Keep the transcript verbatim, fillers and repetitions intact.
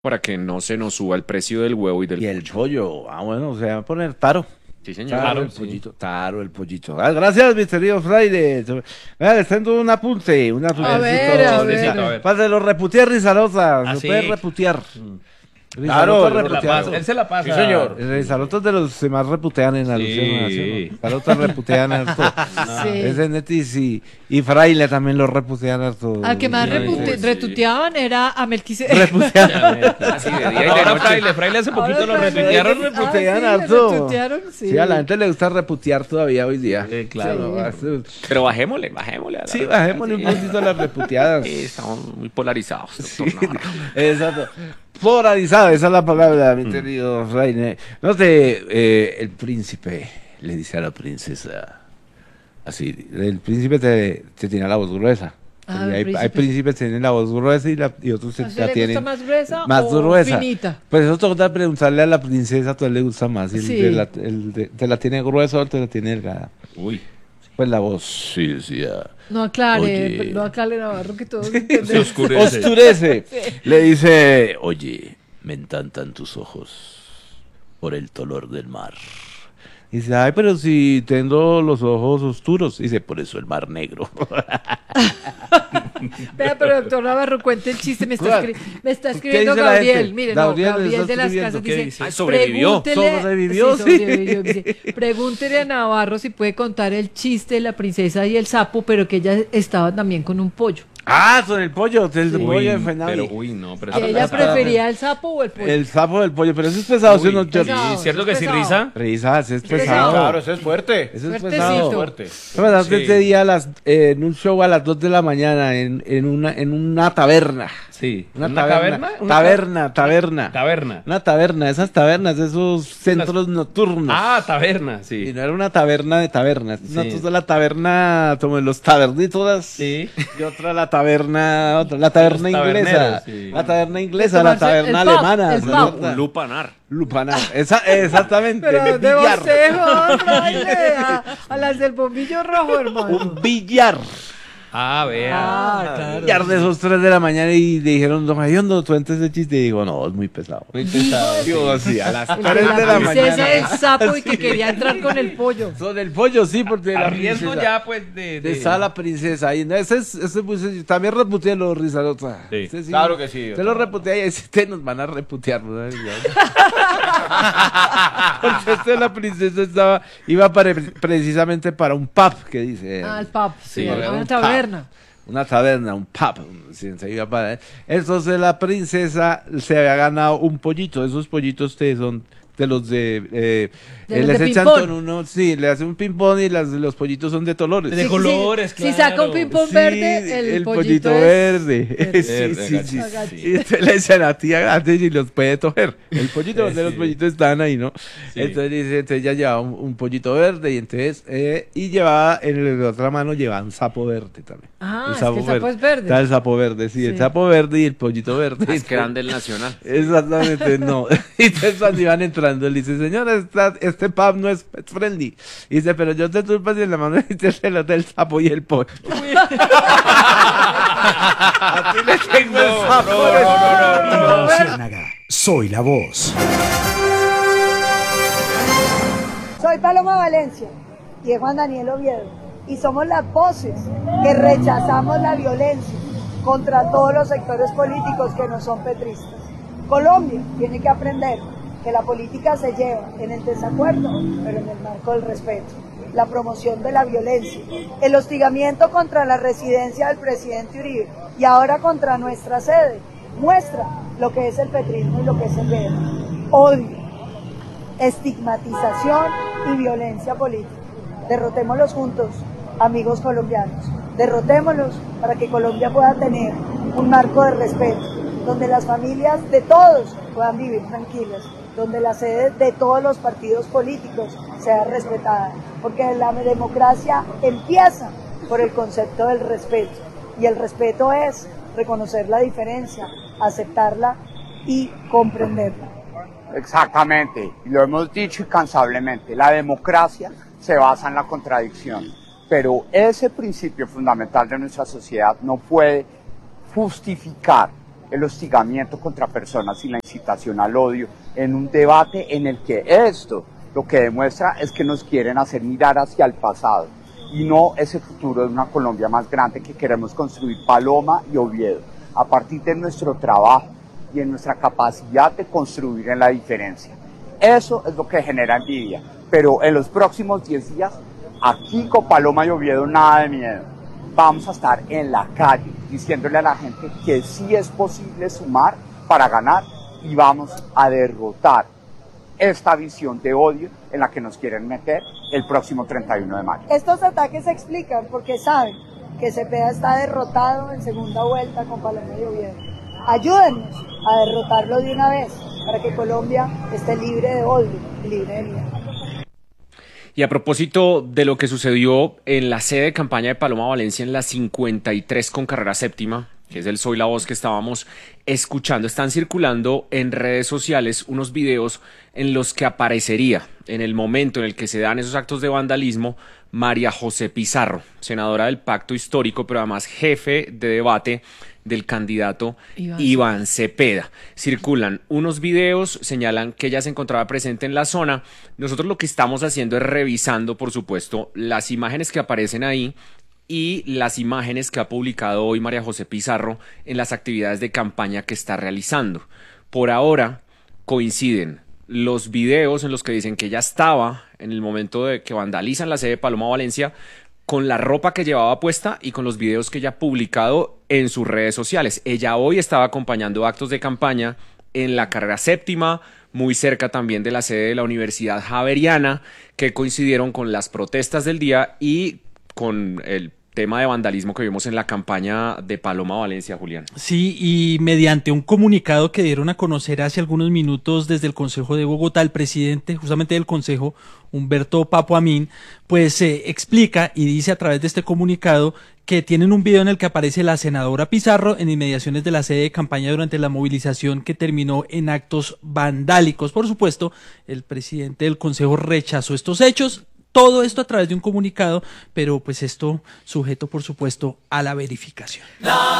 para que no se nos suba el precio del huevo y del Y el pollo. pollo, ah, bueno, se va a poner taro. Sí, señor. Taro, Claro, el sí. pollito, taro, el pollito. Ah, gracias, mi querido Fraile. Vea, les tengo un apunte, un apunte. A ver, a ver. A ver. Pase, lo reputear, Rizalosa. Ah, Se sí. puede reputear. Claro, Rizalosa él se la pasa, él se la pasa. Sí, señor. Rizalosa es de los que más reputean en alusión a Sí. Rizalosa reputean harto. Sí. Ese Netis y, y Fraile también lo reputean harto. Al que más Sí, repute- sí. retuteaban era a Melquisedec. Reputean. Así de día y de Ahora noche. Fraile, Fraile hace poquito Ahora lo Fraile- retuitearon. Ah, reputean sí, harto. retuitearon, sí. Sí, a la gente le gusta reputear todavía hoy día. Sí, claro. Sí. Pero bajémosle, bajémosle. a la- Sí, bajémosle un poquito a las reputeadas. Sí, estamos muy polarizados, Sí, doctor Navarro. exacto. Polarizado, esa es la palabra, mi querido Reine. No sé, eh, el príncipe le dice a la princesa, así, el príncipe te, te tiene la voz gruesa. Ah, Y el hay, príncipe. hay príncipes que tienen la voz gruesa y, la, y otros ¿A que usted la le tienen gusta más gruesa más o gruesa. finita? Pues eso toca preguntarle a la princesa, ¿a tú le gusta más? Si el Sí. de la- el de- ¿Te la tiene gruesa o te la tiene delgada? Uy. Pues la voz, sí, decía. No aclare, Oye. no aclare Navarro que todos Se entendemos. oscurece. Oscurece. Le dice, oye, me encantan tus ojos por el color del mar. Dice, ay, pero si tengo los ojos oscuros. Dice, por eso el mar negro. Vea, pero doctor Navarro, cuente el chiste. Me está, ¿Cuál? escri- me está ¿Qué escribiendo dice la Gabriel. gente? Mire, Gabriel no, le Gabriel está de las escribiendo. casas ¿Qué dice, dice? Ay, sobrevivió. pregúntele- Sobrevivió, sí. sobrevivió, dice, pregúntele a Navarro si puede contar el chiste de la princesa y el sapo, pero que ella estaba también con un pollo. Ah, son el pollo, el Sí. pollo de Uy, Fenavi. pero uy, no, pero Que eso ella no pasa. prefería el sapo o el pollo. El sapo del pollo, pero eso es pesado, ¿sí o no, Uy, George? pesado. sí, ¿cierto es que sí, pesado. Risa? Risas, es pesado. pesado. Claro, eso es fuerte. Eso es Fuertecito. pesado. Fuerte. La verdad, Sí. este día a las, eh, en un show a las dos de la mañana en, en, una, en una taberna. Sí. Una, ¿Una taberna. caverna? Una Taberna, taberna. Taberna. Una taberna, esas tabernas, esos centros nocturnos. Ah, taberna, Y sí. no era una taberna de tabernas. Sí. Nosotros la taberna, como en los tabernitos. Sí. Y otra la taberna, otra, la taberna Los inglesa. taberneros, sí. La taberna inglesa, la Tomarse taberna el pub, alemana. el ¿sí? pub. Un lupanar. Lupanar. Esa, exactamente. Pero de ¿dónde billar. usted, Juan, Fraile? a, a las del bombillo rojo, hermano. Un billar. Ah, vea. Ah, claro. Billar de esos tres de la mañana y le dijeron, don Jayondo, tú entes ese chiste. Y digo, no, es muy pesado. Muy pesado. Digo, sí, a las El de tres de la princesa mañana. del sapo y que quería entrar con el pollo. Son el pollo, sí, porque A la riesgo princesa- ya, pues, de... De esa la princesa. Y no, ese es, ese es muy sencillo. También reputeé los Rizalota. Sí, Ese claro que sí, Usted lo doctor. reputea y este nos van a reputear. ¿no? Porque este la princesa estaba, iba para, precisamente para un pub, que dice. Ah, el pub, sí, a era una un taberna. pub. Una taberna, un pub. sí, se iba para- Entonces la princesa se había ganado un pollito. Esos pollitos que son de los de... Eh, De eh, los les de echan ping-pong. con uno, sí, le hace un ping-pong y las, los pollitos son de colores. De Sí, colores, sí, Si claro. saca un ping-pong Sí, verde, el, pollito, es verde. verde. sí, Verde, sí, gacho. sí. Gacho. Y entonces le dicen a tía grande y los puede toger. El pollito, Sí, de los sí. pollitos están ahí, ¿no? Sí. Entonces dice, entonces ella llevaba un, un pollito verde y entonces, eh, y llevaba, en la otra mano llevaba un sapo verde también. Ah, Un es que el sapo es verde. Está el sapo verde, sí, el Sí. sapo verde y el pollito verde. Es que eran del Nacional. Exactamente, no. Y entonces cuando iban entrando, le dice, señora, esta- este pub no es pet friendly. Y dice, pero yo te tulpas y en la mano y te el hotel sapo y el pollo. A ti le tengo el sapo. La Luciérnaga, soy la voz. Soy Paloma Valencia y es Juan Daniel Oviedo y somos las voces que rechazamos la violencia contra todos los sectores políticos que no son petristas. Colombia tiene que aprender que la política se lleva en el desacuerdo, pero en el marco del respeto. La promoción de la violencia, el hostigamiento contra la residencia del presidente Uribe y ahora contra nuestra sede, muestra lo que es el petrismo y lo que es el V E. Odio, estigmatización y violencia política. Derrotémoslos juntos, amigos colombianos. Derrotémoslos para que Colombia pueda tener un marco de respeto, donde las familias de todos puedan vivir tranquilas, donde la sede de todos los partidos políticos sea respetada, porque la democracia empieza por el concepto del respeto, y el respeto es reconocer la diferencia, aceptarla y comprenderla. Exactamente, y lo hemos dicho incansablemente, la democracia se basa en la contradicción, pero ese principio fundamental de nuestra sociedad no puede justificar el hostigamiento contra personas y la incitación al odio en un debate en el que esto lo que demuestra es que nos quieren hacer mirar hacia el pasado y no ese futuro de una Colombia más grande que queremos construir Paloma y Oviedo, a partir de nuestro trabajo y en nuestra capacidad de construir en la diferencia. Eso es lo que genera envidia, pero en los próximos diez días, aquí con Paloma y Oviedo, nada de miedo. Vamos a estar en la calle diciéndole a la gente que sí es posible sumar para ganar y vamos a derrotar esta visión de odio en la que nos quieren meter el próximo treinta y uno de mayo. Estos ataques se explican porque saben que Cepeda está derrotado en segunda vuelta con Paloma y Oviedo. Ayúdennos a derrotarlo de una vez para que Colombia esté libre de odio y libre de miedo. Y a propósito de lo que sucedió en la sede de campaña de Paloma Valencia en la cincuenta y tres con carrera séptima, que es el Soy la Voz que estábamos escuchando, están circulando en redes sociales unos videos en los que aparecería, en el momento en el que se dan esos actos de vandalismo, María José Pizarro, senadora del Pacto Histórico, pero además jefe de debate del candidato Iván, Iván Cepeda. Circulan unos videos, señalan que ella se encontraba presente en la zona. Nosotros lo que estamos haciendo es revisando, por supuesto, las imágenes que aparecen ahí y las imágenes que ha publicado hoy María José Pizarro en las actividades de campaña que está realizando. Por ahora coinciden los videos en los que dicen que ella estaba en el momento de que vandalizan la sede de Paloma Valencia con la ropa que llevaba puesta y con los videos que ella ha publicado en sus redes sociales. Ella hoy estaba acompañando actos de campaña en la carrera séptima, muy cerca también de la sede de la Universidad Javeriana, que coincidieron con las protestas del día y con el tema de vandalismo que vimos en la campaña de Paloma Valencia, Julián. Sí, y mediante un comunicado que dieron a conocer hace algunos minutos desde el Consejo de Bogotá, el presidente justamente del Consejo, Humberto Papo Amin, pues eh, explica y dice a través de este comunicado que tienen un video en el que aparece la senadora Pizarro en inmediaciones de la sede de campaña durante la movilización que terminó en actos vandálicos. Por supuesto, el presidente del Consejo rechazó estos hechos. Todo esto a través de un comunicado, pero pues esto sujeto, por supuesto, a la verificación.